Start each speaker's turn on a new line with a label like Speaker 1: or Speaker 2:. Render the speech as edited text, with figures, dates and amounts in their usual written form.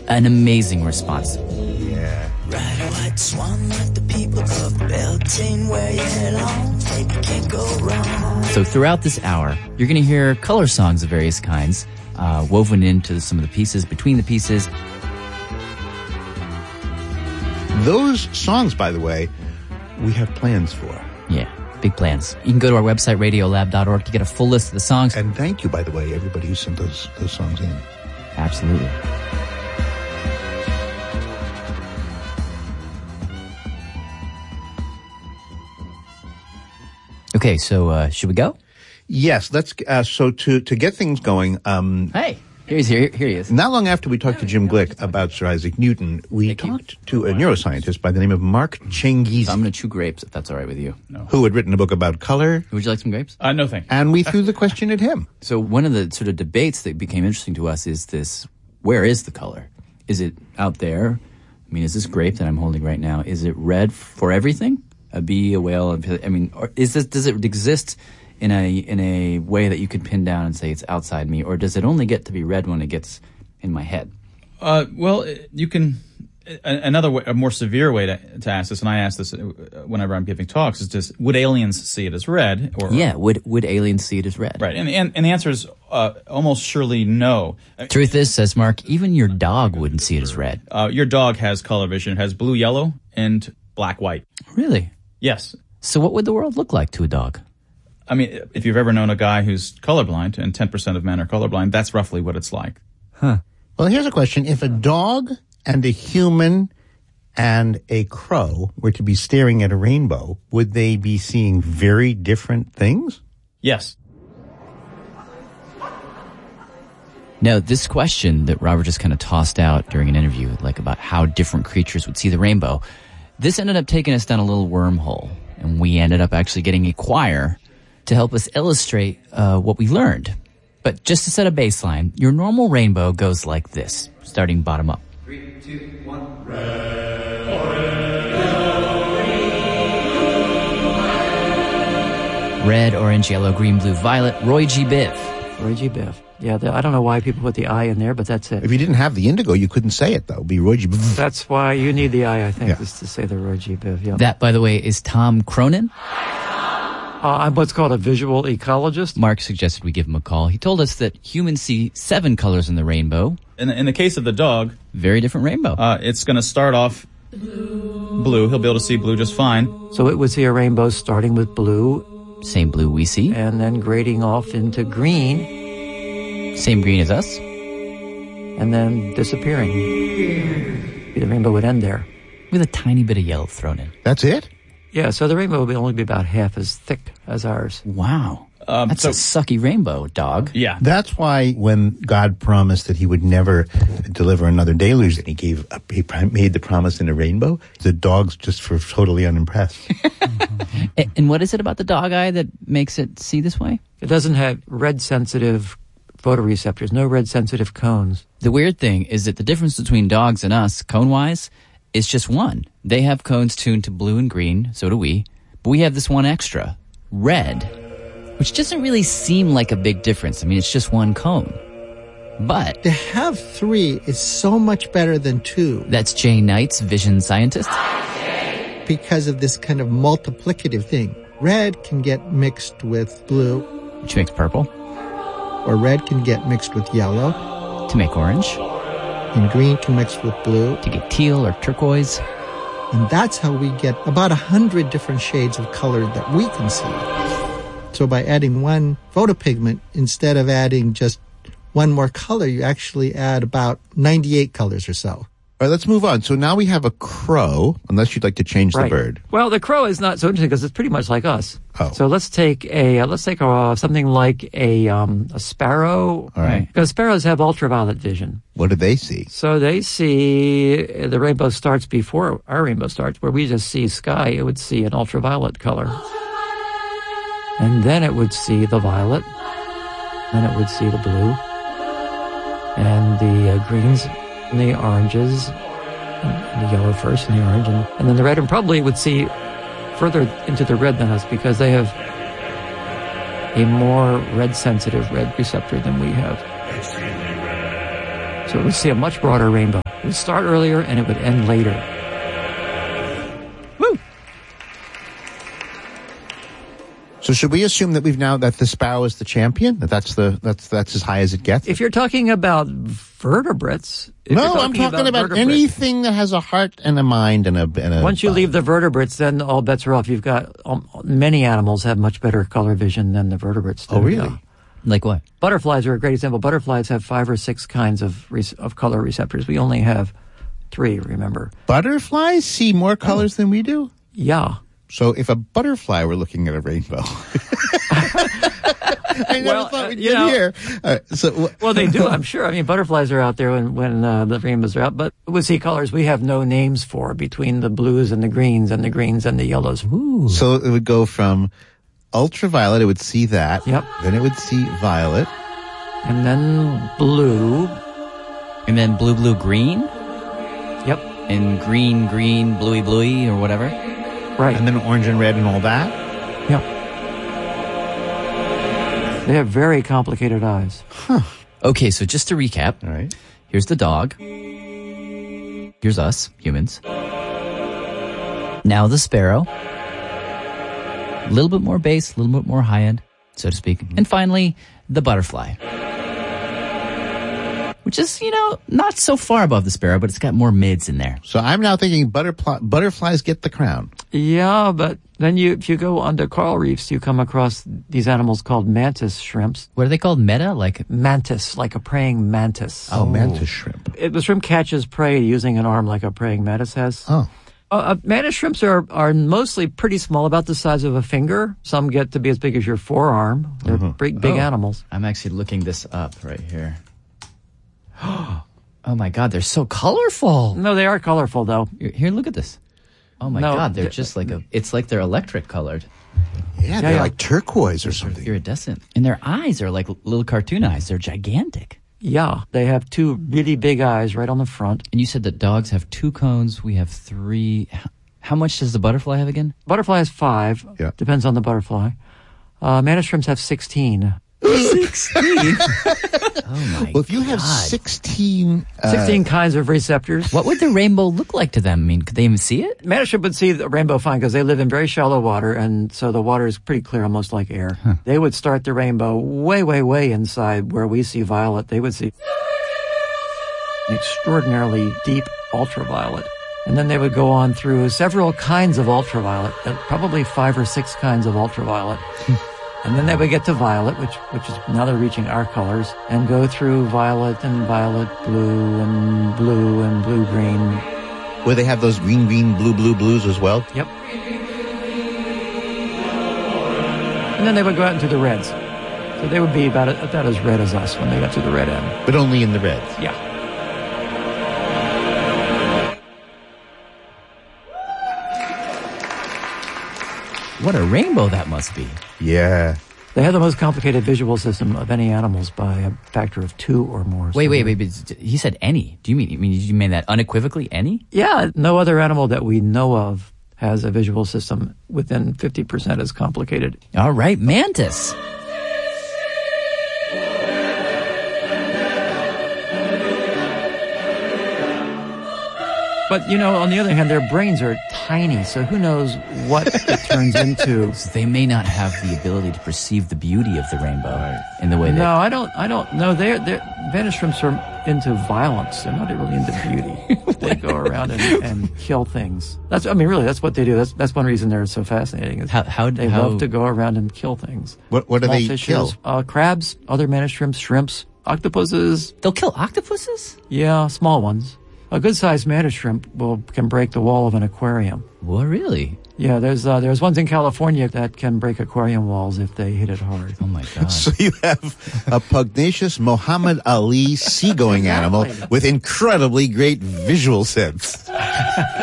Speaker 1: an amazing response.
Speaker 2: Yeah.
Speaker 3: Ride a white swan like the people of Beltane, where you head on, baby, can't go wrong.
Speaker 1: So throughout this hour, you're going to hear color songs of various kinds, woven into some of the pieces, between the pieces.
Speaker 2: Those songs, by the way, we have plans for.
Speaker 1: Yeah, big plans. You can go to our website, radiolab.org, to get a full list of the songs.
Speaker 2: And thank you, by the way, everybody who sent those songs in.
Speaker 1: Absolutely. Okay, so should we go?
Speaker 2: Yes, let's. So to get things going.
Speaker 1: Hey, here he is.
Speaker 2: Not long after we talked to Jim Glick about Sir Isaac Newton, we talked to a neuroscientist by the name of Mark Changizi.
Speaker 1: So I'm going to chew grapes, if that's all right with you.
Speaker 4: No.
Speaker 2: Who had written a book about color.
Speaker 1: Would you like some grapes?
Speaker 4: No, thank you.
Speaker 2: And we threw the question at him.
Speaker 1: So one of the sort of debates that became interesting to us is this: where is the color? Is it out there? I mean, is this grape that I'm holding right now, is it red for everything? A bee, a whale? I mean, or does it exist in a way that you could pin down and say it's outside me, or does it only get to be red when it gets in my head?
Speaker 4: Well, you can. Another way, a more severe way to ask this, and I ask this whenever I'm giving talks, is just: would aliens see it as red?
Speaker 1: Would aliens see it as red?
Speaker 4: Right, and the answer is almost surely no.
Speaker 1: Truth is, says Mark, even your dog wouldn't see it as red.
Speaker 4: Your dog has color vision. It has blue, yellow, and black, white.
Speaker 1: Really?
Speaker 4: Yes.
Speaker 1: So what would the world look like to a dog?
Speaker 4: I mean, if you've ever known a guy who's colorblind, and 10% of men are colorblind, that's roughly what it's like.
Speaker 1: Huh.
Speaker 2: Well, here's a question. If a dog and a human and a crow were to be staring at a rainbow, would they be seeing very different things?
Speaker 4: Yes.
Speaker 1: Now, this question that Robert just kind of tossed out during an interview, like about how different creatures would see the rainbow, this ended up taking us down a little wormhole, and we ended up actually getting a choir to help us illustrate what we learned. But just to set a baseline, your normal rainbow goes like this, starting bottom up.
Speaker 5: 3, 2, 1.
Speaker 1: Red, orange, yellow, green, blue, violet. Roy G. Biv.
Speaker 6: Roy G. Biv. Yeah, I don't know why people put the I in there, but that's it.
Speaker 2: If you didn't have the indigo, you couldn't say it, though. It'd be Roy G. Biv.
Speaker 6: That's why you need the I think,
Speaker 2: Yeah.
Speaker 6: is to say the Roy G. Biv. Yeah.
Speaker 1: That, by the way, is Tom Cronin.
Speaker 6: I'm what's called a visual ecologist.
Speaker 1: Mark suggested we give him a call. He told us that humans see 7 colors in the rainbow.
Speaker 4: In the case of the dog,
Speaker 1: very different rainbow.
Speaker 4: It's going to start off blue. He'll be able to see blue just fine.
Speaker 6: So it would see a rainbow starting with blue.
Speaker 1: Same blue we see.
Speaker 6: And then grading off into green.
Speaker 1: Same green as us.
Speaker 6: And then disappearing. The rainbow would end there.
Speaker 1: With a tiny bit of yellow thrown in.
Speaker 2: That's it?
Speaker 6: Yeah, so the rainbow would only be about half as thick as ours.
Speaker 1: Wow. That's a sucky rainbow, dog.
Speaker 4: Yeah.
Speaker 2: That's why when God promised that he would never deliver another deluge, and he made the promise in a rainbow, the dogs just were totally unimpressed.
Speaker 1: And what is it about the dog eye that makes it see this way?
Speaker 6: It doesn't have red-sensitive photoreceptors, no red-sensitive cones.
Speaker 1: The weird thing is that the difference between dogs and us, cone-wise, is just one. They have cones tuned to blue and green, so do we. But we have this one extra, red, which doesn't really seem like a big difference. I mean, it's just one cone. But
Speaker 7: to have 3 is so much better than 2.
Speaker 1: That's Jay Knight's vision scientist.
Speaker 7: Because of this kind of multiplicative thing. Red can get mixed with blue.
Speaker 1: Which makes purple.
Speaker 7: Or red can get mixed with yellow.
Speaker 1: To make orange.
Speaker 7: And green can mix with blue.
Speaker 1: To get teal or turquoise.
Speaker 7: And that's how we get about 100 different shades of color that we can see. So by adding one photopigment, instead of adding just one more color, you actually add about 98 colors or so.
Speaker 2: All right, let's move on. So now we have a crow, unless you'd like to change the bird.
Speaker 6: Well, the crow is not so interesting because it's pretty much like us.
Speaker 2: Oh.
Speaker 6: So let's take something like a sparrow.
Speaker 2: All right.
Speaker 6: Because sparrows have ultraviolet vision.
Speaker 2: What do they see?
Speaker 6: So they see the rainbow starts before our rainbow starts, where we just see sky. It would see an ultraviolet color. And then it would see the violet. Then it would see the blue. And the greens. And the oranges, and the yellow first, and the orange, and then the red, and probably would see further into the red than us because they have a more red-sensitive red receptor than we have. So it would see a much broader rainbow. It would start earlier and it would end later. Woo!
Speaker 2: So should we assume that that the sparrow is the champion? That's as high as it gets?
Speaker 6: If you're talking about vertebrates...
Speaker 2: No, I'm talking about anything that has a heart and a mind and a
Speaker 6: Once you
Speaker 2: body.
Speaker 6: leave the vertebrates, then all bets are off. You've got many animals have much better color vision than the vertebrates do.
Speaker 2: Oh, really?
Speaker 6: Yeah.
Speaker 1: Like what?
Speaker 6: Butterflies are a great example. Butterflies have 5 or 6 kinds of color receptors. We only have 3, remember.
Speaker 2: Butterflies see more colors than we do?
Speaker 6: Yeah.
Speaker 2: So if a butterfly were looking at a rainbow... I never thought we'd get here.
Speaker 6: Well, they do, I'm sure. I mean, butterflies are out there when the rainbows are out. But with sea colors, we have no names for between the blues and the greens and the greens and the yellows.
Speaker 1: Ooh.
Speaker 2: So it would go from ultraviolet, it would see that.
Speaker 6: Yep.
Speaker 2: Then it would see violet.
Speaker 6: And then blue.
Speaker 1: And then blue, blue, green?
Speaker 6: Yep.
Speaker 1: And green, green, bluey, bluey, or whatever?
Speaker 6: Right.
Speaker 2: And then orange and red and all that.
Speaker 6: Yep. They have very complicated eyes.
Speaker 1: Okay, so just to recap.
Speaker 2: All right.
Speaker 1: Here's the dog. Here's us, humans. Now the sparrow. A little bit more base, a little bit more high-end, so to speak. And finally, the butterfly. Which is, not so far above the sparrow, but it's got more mids in there.
Speaker 2: So I'm now thinking butterflies get the crown.
Speaker 6: Yeah, but then if you go onto coral reefs, you come across these animals called mantis shrimps.
Speaker 1: What are they called? Meta? Like
Speaker 6: Mantis, like a praying mantis.
Speaker 2: Oh, mantis shrimp.
Speaker 6: The shrimp catches prey using an arm like a praying mantis has.
Speaker 2: Oh.
Speaker 6: Mantis shrimps are mostly pretty small, about the size of a finger. Some get to be as big as your forearm. They're big animals.
Speaker 1: I'm actually looking this up right here. Oh my God, they're so colorful.
Speaker 6: No, they are colorful though.
Speaker 1: Here, look at this. Oh my God, they're just like it's like they're electric colored.
Speaker 2: Yeah, they're like turquoise or something.
Speaker 1: Iridescent. And their eyes are like little cartoon eyes. They're gigantic.
Speaker 6: Yeah, they have 2 really big eyes right on the front.
Speaker 1: And you said that dogs have 2 cones. We have 3. How much does the butterfly have again?
Speaker 6: Butterfly has 5.
Speaker 2: Yeah.
Speaker 6: Depends on the butterfly. Mantis shrimps have 16.
Speaker 1: 16? Oh my
Speaker 2: Well, if you
Speaker 1: God.
Speaker 2: have 16...
Speaker 6: 16 kinds of receptors.
Speaker 1: What would the rainbow look like to them? I mean, could they even see it?
Speaker 6: Mantis shrimp would see the rainbow fine because they live in very shallow water, and so the water is pretty clear, almost like air. They would start the rainbow way, way, way inside where we see violet. They would see extraordinarily deep ultraviolet. And then they would go on through several kinds of ultraviolet, probably 5 or 6 kinds of ultraviolet. And then they would get to violet, which is now they're reaching our colors, and go through violet and violet blue and blue green.
Speaker 2: Where they have those green, blue blues as well?
Speaker 6: Yep. And then they would go out into the reds. So they would be about as red as us when they got to the red end.
Speaker 2: But only in the reds.
Speaker 6: Yeah.
Speaker 1: What a rainbow that must be.
Speaker 2: Yeah.
Speaker 6: They have the most complicated visual system of any animals by a factor of 2 or more.
Speaker 1: Wait. He said any. Do you mean that unequivocally any?
Speaker 6: Yeah, no other animal that we know of has a visual system within 50% as complicated.
Speaker 1: All right, mantis.
Speaker 6: But, on the other hand, their brains are tiny, so who knows what it turns into.
Speaker 1: So they may not have the ability to perceive the beauty of the rainbow in the way they...
Speaker 6: No, I don't know. Mantis shrimps are into violence. They're not really into beauty. They go around and kill things. That's what they do. That's one reason they're so fascinating. Is they love to go around and kill things.
Speaker 2: What do they
Speaker 6: fishes,
Speaker 2: kill?
Speaker 6: Crabs, other mantis shrimps, octopuses.
Speaker 1: They'll kill octopuses?
Speaker 6: Yeah, small ones. A good-sized mantis shrimp can break the wall of an aquarium.
Speaker 1: What, really?
Speaker 6: Yeah, there's ones in California that can break aquarium walls if they hit it hard.
Speaker 1: Oh, my God.
Speaker 2: So you have a pugnacious Muhammad Ali seagoing animal with incredibly great visual sense.